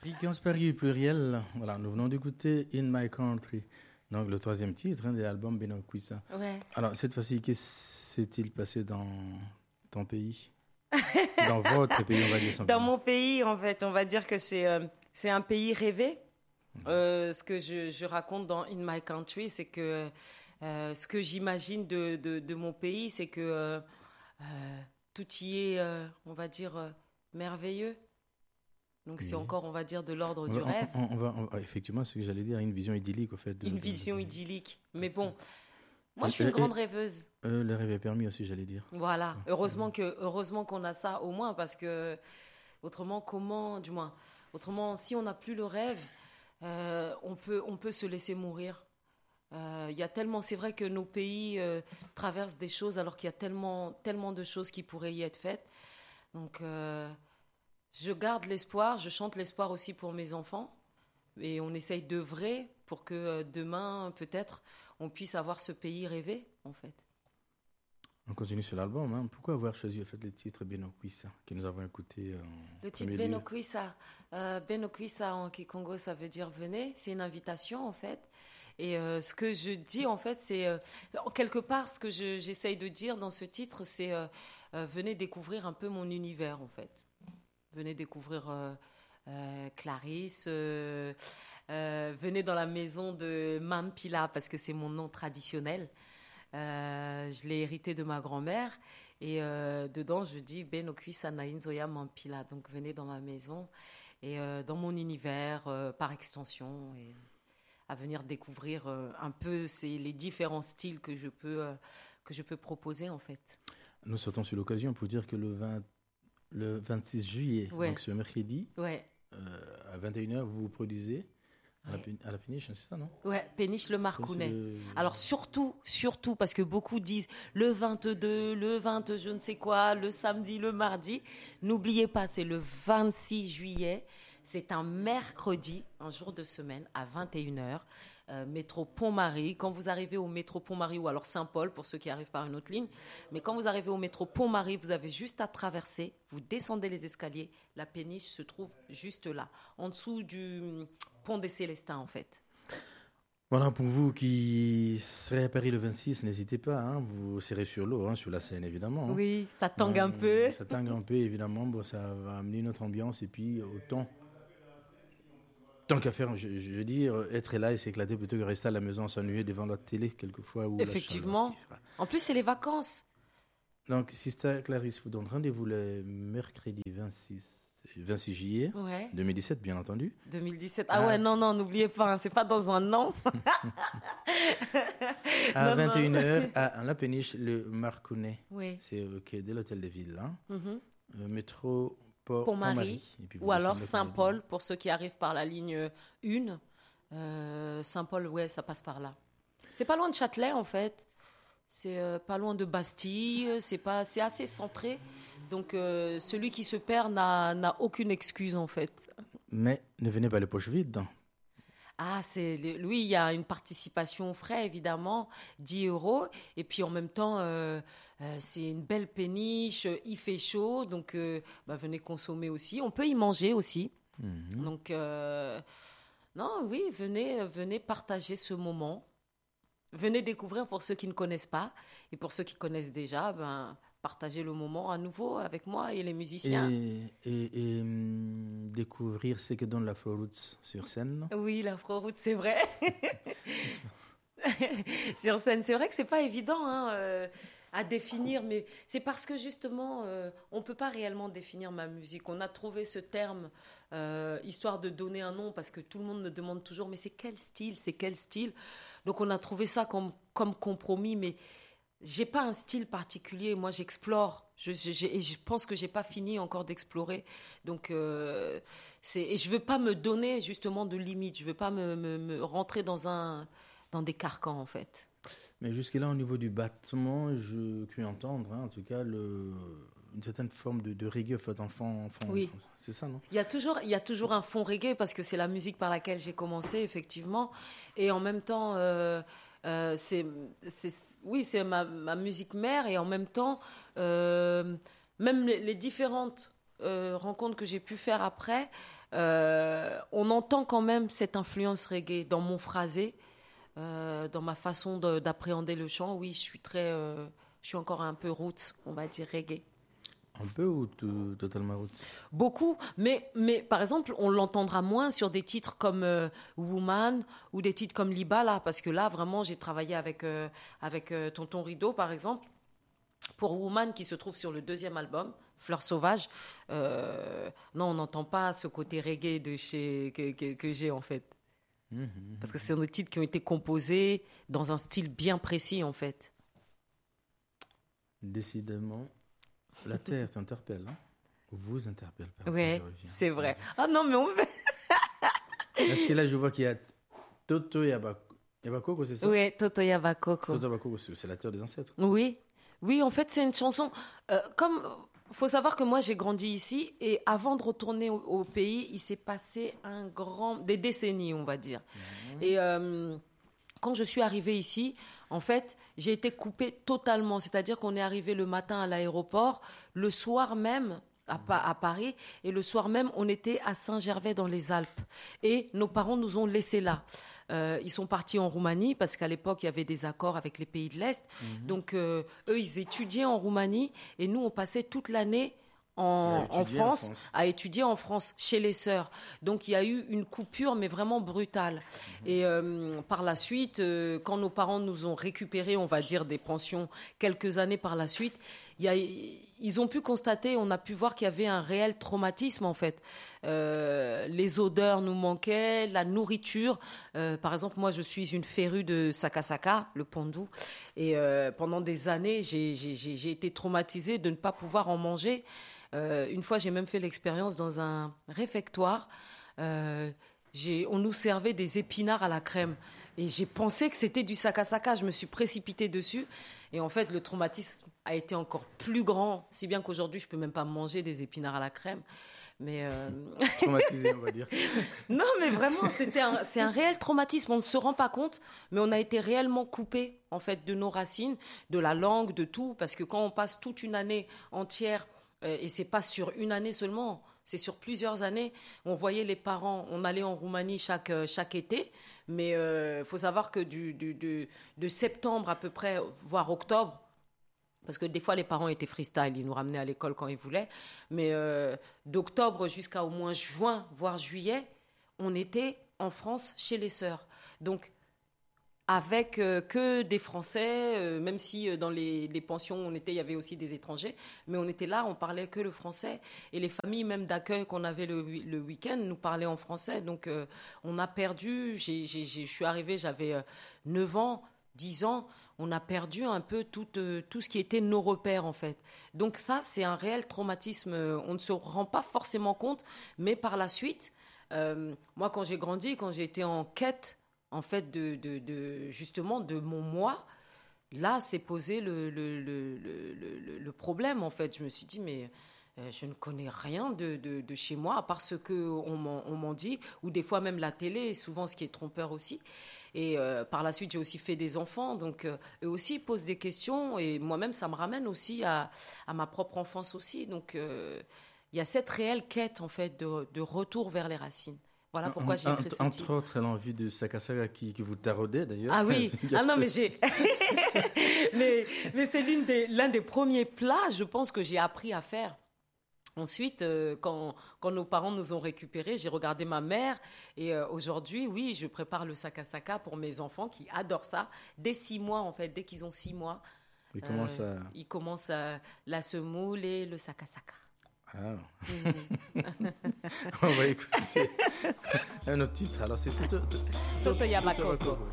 Fréquence Paris pluriel. Voilà, nous venons d'écouter In My Country. Donc, le troisième titre de l'album Benokwisa. Ouais. Alors, cette fois-ci, qu'est-ce qui s'est-il passé dans ton pays? Dans votre pays, on va dire simplement. Dans mon pays, en fait, on va dire que c'est un pays rêvé. Ce que je raconte dans In My Country, c'est que ce que j'imagine de mon pays, c'est que tout y est, on va dire, merveilleux. Donc c'est encore, on va dire, de l'ordre du rêve. Effectivement, c'est ce que j'allais dire, une vision idyllique, au fait. Une vision idyllique. Mais bon, moi, je suis une grande rêveuse. Le rêve est permis aussi, j'allais dire. Voilà. Heureusement qu'on a ça au moins, parce que autrement, si on n'a plus le rêve, on peut se laisser mourir. Il y a tellement, c'est vrai que nos pays traversent des choses alors qu'il y a tellement de choses qui pourraient y être faites. Donc, je garde l'espoir, je chante l'espoir aussi pour mes enfants. Et on essaye d'œuvrer pour que demain, peut-être, on puisse avoir ce pays rêvé, en fait. On continue sur l'album. Hein. Pourquoi avoir choisi en fait, le titre Benokwisa que nous avons écouté Le titre Benokwisa. Benokwisa en Kikongo, ça veut dire venez. C'est une invitation, en fait. Et ce que je dis, en fait, c'est quelque part ce que j'essaye de dire dans ce titre, c'est venez découvrir un peu mon univers, en fait. Venez découvrir Clarisse. Venez dans la maison de Mampila parce que c'est mon nom traditionnel. Je l'ai hérité de ma grand-mère et dedans je dis Benokwisa Nainzoya Mampila. Donc venez dans ma maison et dans mon univers par extension et à venir découvrir un peu les différents styles que je peux proposer en fait. Nous sautons sur l'occasion pour dire que le 26 juillet, donc ce mercredi, à 21h, vous vous produisez à la Péniche, c'est ça, non? Ouais, Péniche le Marcounet. Alors surtout, parce que beaucoup disent le 22, le 20, je ne sais quoi, le samedi, le mardi. N'oubliez pas, c'est le 26 juillet. C'est un mercredi, un jour de semaine, à 21h, métro Pont-Marie. Quand vous arrivez au métro Pont-Marie, ou alors Saint-Paul, pour ceux qui arrivent par une autre ligne, mais quand vous arrivez au métro Pont-Marie, vous avez juste à traverser, vous descendez les escaliers, la péniche se trouve juste là, en dessous du pont des Célestins, en fait. Voilà, pour vous qui serez à Paris le 26, n'hésitez pas, hein, vous serez sur l'eau, hein, sur la Seine, évidemment. Hein. Oui, ça tangue un peu. Ça tangue un peu, évidemment, bon, ça va amener notre ambiance, et puis tant qu'à faire, je veux dire, être là et s'éclater plutôt que rester à la maison, s'ennuyer devant la télé quelquefois. Ou effectivement. En plus, c'est les vacances. Donc, Sister Clarisse vous donne rendez-vous le mercredi 26 juillet 2017, bien entendu. 2017. Ah ouais, non, n'oubliez pas, hein, c'est pas dans un an. À 21h, à la péniche, le Marcounet. Oui. C'est au quai de l'Hôtel de Ville. Hein. Métro Pont-Marie, ou alors Saint-Paul, pour ceux qui arrivent par la ligne 1. Saint-Paul, ça passe par là. C'est pas loin de Châtelet, en fait. C'est pas loin de Bastille. C'est assez centré. Donc, celui qui se perd n'a aucune excuse, en fait. Mais ne venez pas les poches vides. Ah, lui, il y a une participation frais, évidemment, 10 €. Et puis, en même temps, c'est une belle péniche, il fait chaud, donc venez consommer aussi. On peut y manger aussi. Donc, non, oui, venez partager ce moment. Venez découvrir pour ceux qui ne connaissent pas. Et pour ceux qui connaissent déjà, partager le moment à nouveau avec moi et les musiciens. Et découvrir ce que donne l'Afro-Roots sur scène. Oui, l'Afro-Roots, c'est vrai. Sur scène, c'est vrai que c'est pas évident à définir, mais c'est parce que justement, on peut pas réellement définir ma musique. On a trouvé ce terme histoire de donner un nom, parce que tout le monde me demande toujours, mais c'est quel style? Donc on a trouvé ça comme compromis, mais j'ai pas un style particulier. Moi, j'explore. Et je pense que j'ai pas fini encore d'explorer. Donc, et je veux pas me donner justement de limites. Je veux pas me rentrer dans des carcans, en fait. Mais jusque-là, au niveau du battement, je puis entendre, hein, en tout cas, une certaine forme de reggae, en fait, enfant. Oui. C'est ça, non? Il y a toujours un fond reggae, parce que c'est la musique par laquelle j'ai commencé, effectivement. Et en même temps, c'est ma musique mère, et en même temps, même les différentes rencontres que j'ai pu faire après, on entend quand même cette influence reggae dans mon phrasé, dans ma façon d'appréhender le chant. Oui, je suis encore un peu roots, on va dire reggae. Un peu ou totalement roots? Beaucoup, mais par exemple, on l'entendra moins sur des titres comme Woman ou des titres comme Libala, parce que là, vraiment, j'ai travaillé avec Tonton Rideau, par exemple, pour Woman, qui se trouve sur le 2e album, Fleurs sauvages. Non, on n'entend pas ce côté reggae que j'ai, en fait. Parce que ce sont des titres qui ont été composés dans un style bien précis, en fait. Décidément... La terre t'interpelle, hein? Vous interpelle. Oui, c'est vrai. Ah non, mais on veut... Parce que là, je vois qu'il y a Toto Yabakoko, c'est ça? Oui, Toto Yabakoko. Toto Yabakoko, c'est la terre des ancêtres. Oui, en fait, c'est une chanson... faut savoir que moi, j'ai grandi ici, et avant de retourner au pays, il s'est passé des décennies, on va dire. Et... quand je suis arrivée ici, en fait, j'ai été coupée totalement. C'est-à-dire qu'on est arrivé le matin à l'aéroport, le soir même à Paris, et le soir même, on était à Saint-Gervais dans les Alpes. Et nos parents nous ont laissés là. Ils sont partis en Roumanie parce qu'à l'époque, il y avait des accords avec les pays de l'Est. Donc, eux, ils étudiaient en Roumanie et nous, on passait toute l'année en France, à étudier en France, chez les sœurs. Donc, il y a eu une coupure, mais vraiment brutale. Et par la suite, quand nos parents nous ont récupéré, on va dire, des pensions quelques années par la suite, ils ont pu constater, on a pu voir qu'il y avait un réel traumatisme, en fait. Les odeurs nous manquaient, la nourriture. Par exemple, moi, je suis une férue de sakasaka, le pondu. Et pendant des années, j'ai été traumatisée de ne pas pouvoir en manger. Une fois, j'ai même fait l'expérience dans un réfectoire. On nous servait des épinards à la crème. Et j'ai pensé que c'était du sakasaka. Je me suis précipitée dessus. Et en fait, le traumatisme a été encore plus grand, si bien qu'aujourd'hui, je ne peux même pas manger des épinards à la crème. Mais traumatisé, on va dire. Non, mais vraiment, c'est un réel traumatisme. On ne se rend pas compte, mais on a été réellement coupé, en fait, de nos racines, de la langue, de tout. Parce que quand on passe toute une année entière, et c'est pas sur une année seulement, c'est sur plusieurs années. On voyait les parents, on allait en Roumanie chaque été, mais faut savoir que de septembre à peu près, voire octobre, parce que des fois les parents étaient freestyle, ils nous ramenaient à l'école quand ils voulaient, mais d'octobre jusqu'à au moins juin, voire juillet, on était en France chez les sœurs. Donc avec que des Français, même si dans les pensions il y avait aussi des étrangers, mais on était là, on parlait que le français, et les familles même d'accueil qu'on avait le week-end nous parlaient en français, donc on a perdu, je suis arrivée, j'avais 9 ans, 10 ans, on a perdu un peu tout ce qui était nos repères, en fait. Donc ça, c'est un réel traumatisme, on ne se rend pas forcément compte, mais par la suite, moi quand j'ai grandi, quand j'ai été en quête, en fait, justement, de mon moi, là, s'est posé le problème, en fait. Je me suis dit, mais je ne connais rien de chez moi, à part ce qu'on m'en dit, ou des fois même la télé, souvent ce qui est trompeur aussi. Et par la suite, j'ai aussi fait des enfants, donc eux aussi posent des questions, et moi-même, ça me ramène aussi à ma propre enfance aussi. Donc, il y a cette réelle quête, en fait, de retour vers les racines. Voilà pourquoi j'ai écrit ce titre. Entre autres, l'envie de sakasaka qui vous taraudait d'ailleurs. Ah oui, non mais mais c'est l'un des premiers plats, je pense, que j'ai appris à faire. Ensuite, quand nos parents nous ont récupérés, j'ai regardé ma mère et aujourd'hui, oui, je prépare le sakasaka pour mes enfants qui adorent ça. Dès 6 mois, en fait, dès qu'ils ont 6 mois, ils commencent la semoule et le sakasaka. Ah. On va écouter un autre titre. Alors, c'est Toto Yabakoko.